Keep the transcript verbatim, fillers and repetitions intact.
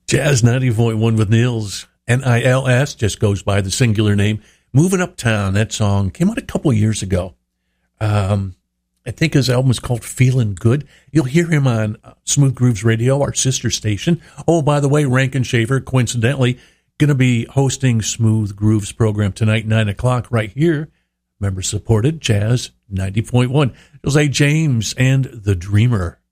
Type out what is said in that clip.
Jazz ninety point one with Nils. N I L S, just goes by the singular name. Moving Uptown, that song came out a couple years ago. Um, I think his album is called Feeling Good. You'll hear him on Smooth Grooves Radio, our sister station. Oh, by the way, Rankin Shaver, coincidentally, going to be hosting Smooth Grooves program tonight, nine o'clock, right here. Member-supported Jazz ninety point one. Jose James and The Dreamer.